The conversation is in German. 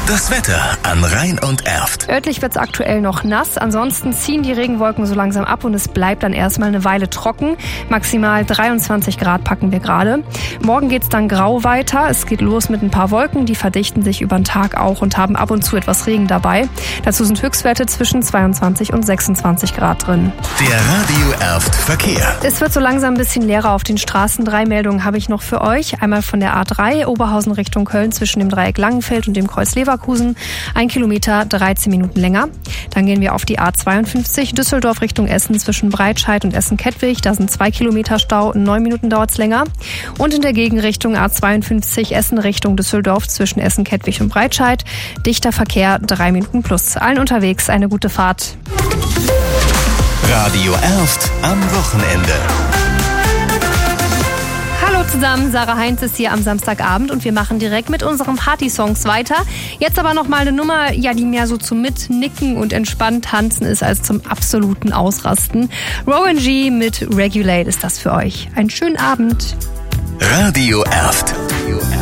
Das Wetter an Rhein und Erft. Örtlich wird es aktuell noch nass, ansonsten ziehen die Regenwolken so langsam ab und es bleibt dann erstmal eine Weile trocken. Maximal 23 Grad packen wir gerade. Morgen geht es dann grau weiter. Es geht los mit ein paar Wolken, die verdichten sich über den Tag auch und haben ab und zu etwas Regen dabei. Dazu sind Höchstwerte zwischen 22 und 26 Grad drin. Der Radio Erft Verkehr. Es wird so langsam ein bisschen leerer auf den Straßen. 3 Meldungen habe ich noch für euch. Einmal von der A3 Oberhausen Richtung Köln zwischen dem Dreieck Langenfeld und dem Kreuz Leverkusen. 1 Kilometer, 13 Minuten länger. Dann gehen wir auf die A52 Düsseldorf Richtung Essen zwischen Breitscheid und Essen-Kettwig. Da sind 2 Kilometer Stau, 9 Minuten dauert es länger. Und in der Gegenrichtung A52 Essen Richtung Düsseldorf zwischen Essen-Kettwig und Breitscheid. Dichter Verkehr, 3 Minuten plus. Allen unterwegs eine gute Fahrt. Radio Erft am Wochenende. Hallo zusammen, Sarah Heinz ist hier am Samstagabend und wir machen direkt mit unseren Party-Songs weiter. Jetzt aber nochmal eine Nummer, die mehr so zum Mitnicken und entspannt tanzen ist als zum absoluten Ausrasten. Rowan G mit Regulate ist das für euch. Einen schönen Abend. Radio Erft.